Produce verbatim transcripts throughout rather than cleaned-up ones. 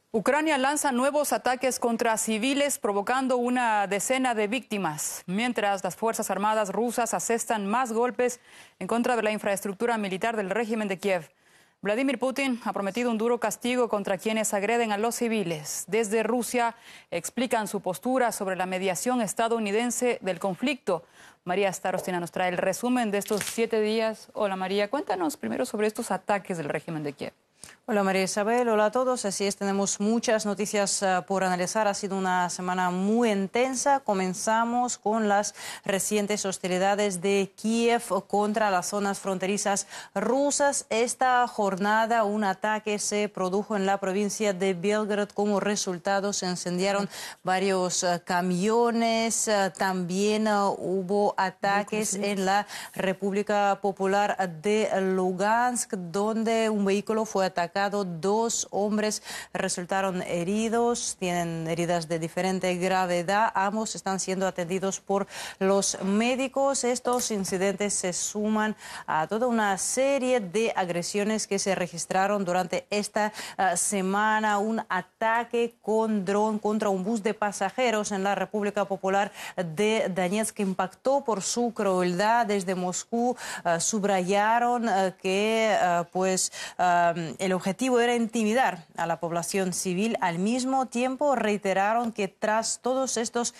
Ucrania lanza nuevos ataques contra civiles, provocando una decena de víctimas, mientras las Fuerzas Armadas rusas asestan más golpes en contra de la infraestructura militar del régimen de Kiev. Vladimir Putin ha prometido un duro castigo contra quienes agreden a los civiles. Desde Rusia explican su postura sobre la mediación estadounidense del conflicto. María Starostina nos trae el resumen de estos siete días. Hola María, cuéntanos primero sobre estos ataques del régimen de Kiev. Hola María Isabel, hola a todos. Así es, tenemos muchas noticias uh, por analizar. Ha sido una semana muy intensa. Comenzamos con las recientes hostilidades de Kiev contra las zonas fronterizas rusas. Esta jornada un ataque se produjo en la provincia de Belgorod. Como resultado se incendiaron varios uh, camiones. Uh, también uh, hubo ataques en la República Popular de Lugansk, donde un vehículo fue atacado. Dos hombres resultaron heridos, tienen heridas de diferente gravedad. Ambos están siendo atendidos por los médicos. Estos incidentes se suman a toda una serie de agresiones que se registraron durante esta uh, semana. Un ataque con dron contra un bus de pasajeros en la República Popular de Donetsk que impactó por su crueldad. Desde Moscú uh, subrayaron uh, que uh, pues uh, el objetivo El objetivo era intimidar a la población civil. Al mismo tiempo reiteraron que tras todos estos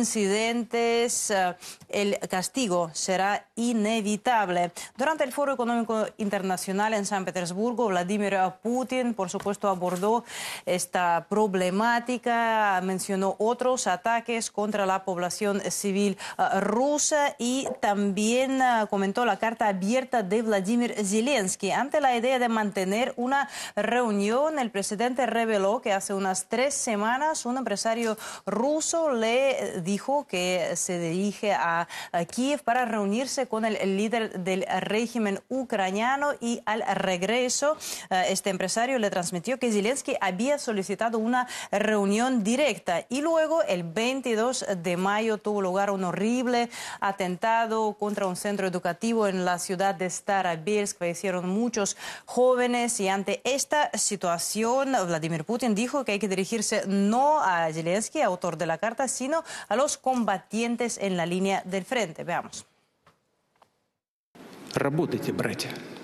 incidentes uh, el castigo será inevitable. Durante el Foro Económico Internacional en San Petersburgo, Vladimir Putin, por supuesto, abordó esta problemática, mencionó otros ataques contra la población civil uh, rusa y también uh, comentó la carta abierta de Vladimir Zelensky. Ante la idea de mantener una reunión, el presidente reveló que hace unas tres semanas un empresario ruso le dijo que se dirige a, a Kiev para reunirse con el, el líder del régimen ucraniano, y al regreso este empresario le transmitió que Zelensky había solicitado una reunión directa. Y luego el veintidós de mayo tuvo lugar un horrible atentado contra un centro educativo en la ciudad de Starobielsk. Fallecieron muchos jóvenes, y ante esta situación, Vladimir Putin dijo que hay que dirigirse no a Zelensky, autor de la carta, sino a los combatientes en la línea del frente. Veamos. Работайте, братья.